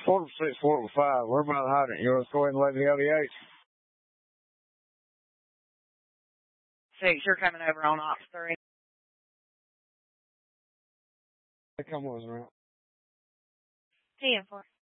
4-6, 4-5. We're by the hydrant. You want to go ahead and lay the LDH? 6, you're coming over on Ops 3. Come on, around. 10-4.